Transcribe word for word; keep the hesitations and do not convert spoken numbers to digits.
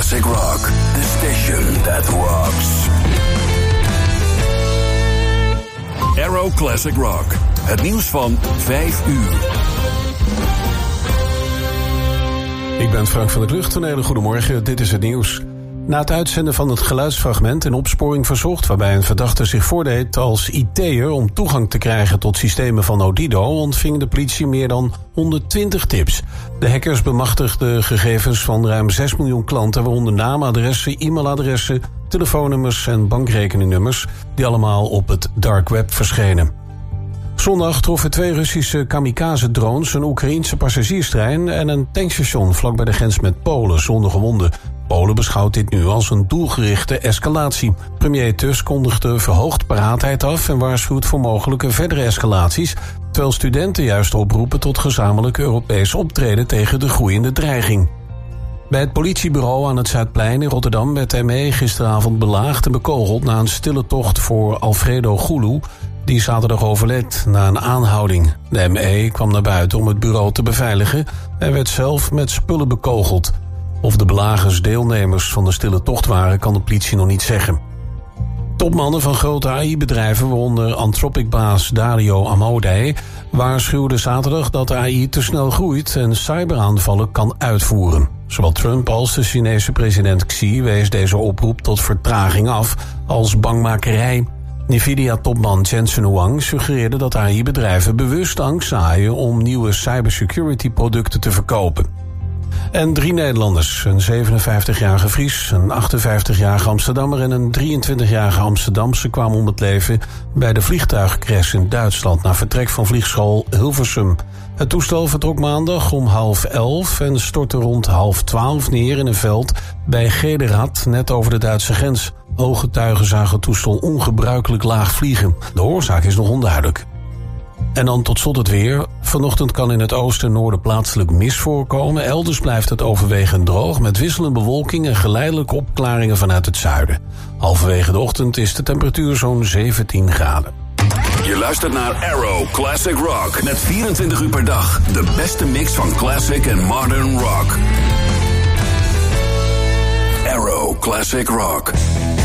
Classic Rock, the station that rocks. Arrow Classic Rock, het nieuws van vijf uur. Ik ben Frank van der Klucht, een hele goede morgen, dit is het nieuws. Na het uitzenden van het geluidsfragment en opsporing verzocht, waarbij een verdachte zich voordeed als I T'er om toegang te krijgen tot systemen van Odido, ontving de politie meer dan honderdtwintig tips. De hackers bemachtigden gegevens van ruim zes miljoen klanten, waaronder namen, adressen, e-mailadressen, telefoonnummers en bankrekeningnummers, die allemaal op het dark web verschenen. Zondag troffen twee Russische kamikaze-drones een Oekraïense passagierstrein en een tankstation vlakbij de grens met Polen zonder gewonden. Polen beschouwt dit nu als een doelgerichte escalatie. Premier Tusk kondigde verhoogd paraatheid af en waarschuwt voor mogelijke verdere escalaties, terwijl studenten juist oproepen tot gezamenlijk Europees optreden tegen de groeiende dreiging. Bij het politiebureau aan het Zuidplein in Rotterdam werd de M E gisteravond belaagd en bekogeld na een stille tocht voor Alfredo Gulu, die zaterdag overleed na een aanhouding. De M E kwam naar buiten om het bureau te beveiligen en werd zelf met spullen bekogeld. Of de belagers deelnemers van de stille tocht waren, kan de politie nog niet zeggen. Topmannen van grote A I-bedrijven, waaronder Anthropic-baas Dario Amodei, waarschuwden zaterdag dat de A I te snel groeit en cyberaanvallen kan uitvoeren. Zowel Trump als de Chinese president Xi wees deze oproep tot vertraging af als bangmakerij. Nvidia-topman Jensen Huang suggereerde dat A I-bedrijven bewust angst zaaien om nieuwe cybersecurity-producten te verkopen. En drie Nederlanders, een zevenenvijftigjarige Fries, een achtenvijftigjarige Amsterdammer en een drieëntwintigjarige Amsterdamse kwamen om het leven bij de vliegtuigcrash in Duitsland na vertrek van vliegschool Hilversum. Het toestel vertrok maandag om half elf en stortte rond half twaalf neer in een veld bij Gederat, net over de Duitse grens. Ooggetuigen zagen het toestel ongebruikelijk laag vliegen. De oorzaak is nog onduidelijk. En dan tot slot het weer. Vanochtend kan in het oosten en noorden plaatselijk mist voorkomen. Elders blijft het overwegend droog met wisselende bewolking en geleidelijke opklaringen vanuit het zuiden. Halverwege de ochtend is de temperatuur zo'n zeventien graden. Je luistert naar Arrow Classic Rock met vierentwintig uur per dag de beste mix van classic en modern rock. Arrow Classic Rock.